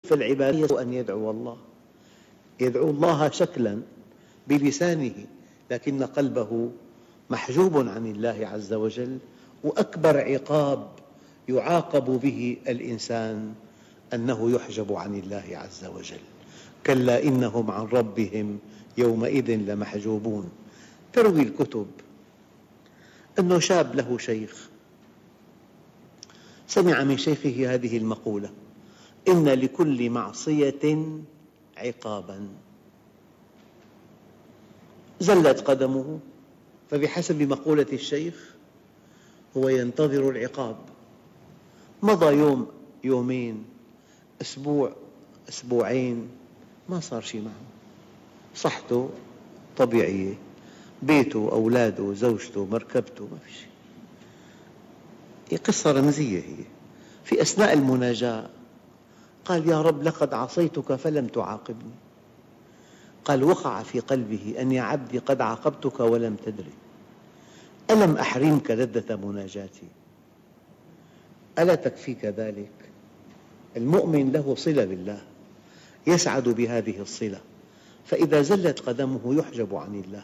فالعبادة أن يدعو الله، يدعو الله شكلا بلسانه، لكن قلبه محجوب عن الله عز وجل. وأكبر عقاب يعاقب به الإنسان أنه يحجب عن الله عز وجل. كلا إنهم عن ربهم يومئذ لمحجوبون. تروي الكتب أنه شاب له شيخ سمع من شيخه هذه المقولة: إن لكل معصية عقابا. زلت قدمه، فبحسب مقولة الشيخ هو ينتظر العقاب. مضى يوم، يومين، أسبوع، أسبوعين، ما صار شيء معه. صحته طبيعية، بيته، أولاده، زوجته، مركبته، ما في شيء. هي قصة رمزية. هي في أثناء المناجاة قال: يا رب لقد عصيتك فلم تعاقبني. قال: وقع في قلبه أن يا عبدي قد عاقبتك ولم تدري، ألم أحرمك لذة مناجاتي؟ ألا تكفيك ذلك؟ المؤمن له صلة بالله، يسعد بهذه الصلة، فإذا زلت قدمه يحجب عن الله.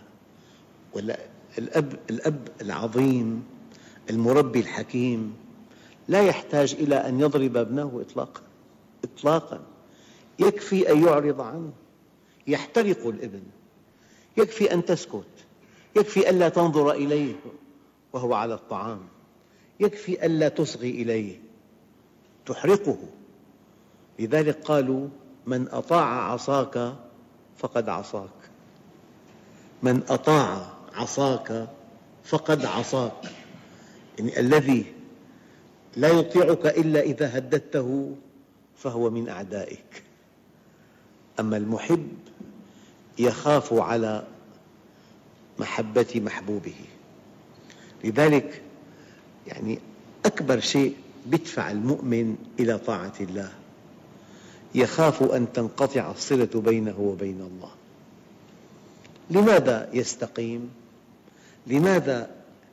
الأب العظيم المربي الحكيم لا يحتاج إلى أن يضرب ابنه إطلاقا، يكفي أن يعرض عنه. يحترق الابن، يكفي أن تسكت، يكفي ألا تنظر إليه وهو على الطعام، يكفي ألا تصغي إليه، تحرقه. لذلك قالوا: من أطاع عصاك فقد عصاك، من أطاع عصاك فقد عصاك. يعني الذي لا يطيعك إلا إذا هددته فهو من أعدائك. أما المحب يخاف على محبة محبوبه. لذلك يعني أكبر شيء يدفع المؤمن إلى طاعة الله، يخاف أن تنقطع الصلة بينه وبين الله. لماذا يستقيم؟ لماذا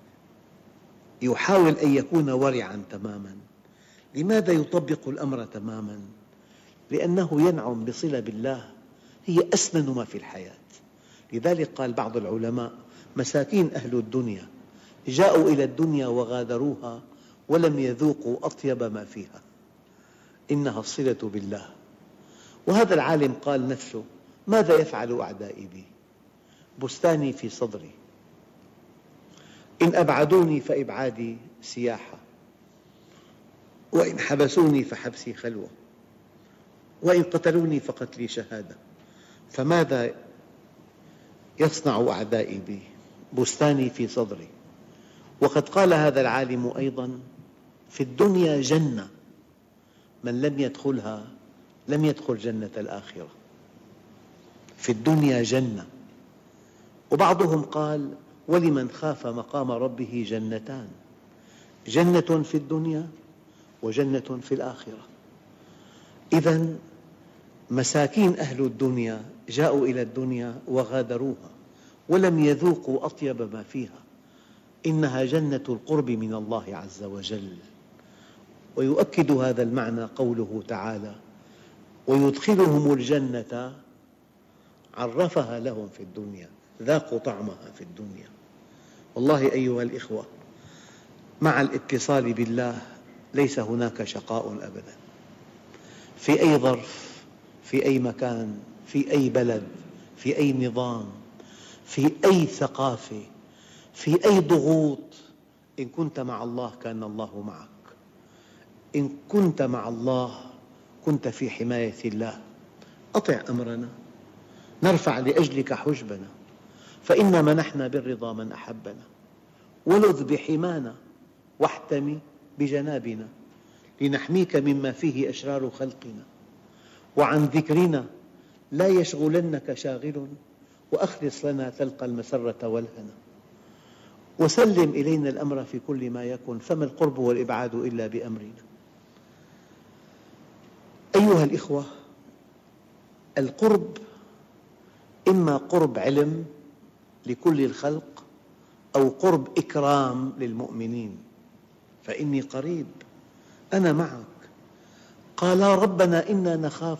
يحاول أن يكون ورعاً تماماً؟ لماذا يطبق الأمر تماماً؟ لأنه ينعم بصلة بالله، هي أثمن ما في الحياة. لذلك قال بعض العلماء: مساكين أهل الدنيا جاءوا إلى الدنيا وغادروها ولم يذوقوا أطيب ما فيها، إنها الصلة بالله. وهذا العالم قال نفسه: ماذا يفعل أعدائي بي؟ بستاني في صدري، إن أبعدوني فإبعادي سياحة، وإن حبسوني فحبسي خلوة، وإن قتلوني فقتلي شهادة، فماذا يصنع أعدائي بي؟ بستاني في صدري. وقد قال هذا العالم أيضاً: في الدنيا جنة، من لم يدخلها لم يدخل جنة الآخرة. في الدنيا جنة. وبعضهم قال: ولمن خاف مقام ربه جنتان، جنة في الدنيا وجنة في الآخرة. إذن مساكين أهل الدنيا جاءوا إلى الدنيا وغادروها ولم يذوقوا أطيب ما فيها، إنها جنة القرب من الله عز وجل. ويؤكد هذا المعنى قوله تعالى: ويدخلهم الجنة عرفها لهم في الدنيا، ذاقوا طعمها في الدنيا. والله أيها الإخوة، مع الاتصال بالله ليس هناك شقاء أبدا، في أي ظرف، في أي مكان، في أي بلد، في أي نظام، في أي ثقافة، في أي ضغوط. إن كنت مع الله كان الله معك، إن كنت مع الله كنت في حماية الله. أطع أمرنا، نرفع لأجلك حجبنا، فإنا منحنا بالرضا من أحبنا، ولذ بحمانا واحتمي بجنابنا، لنحميك مما فيه أشرار خلقنا، وعن ذكرنا لا يشغلنك شاغل، وأخلص لنا تلقى المسرة والهنا، وسلم إلينا الأمر في كل ما يكن، فما القرب والإبعاد إلا بأمرنا. أيها الإخوة، القرب إما قرب علم لكل الخلق أو قرب إكرام للمؤمنين. فإني قريب، أنا معك. قالا ربنا إنا نخاف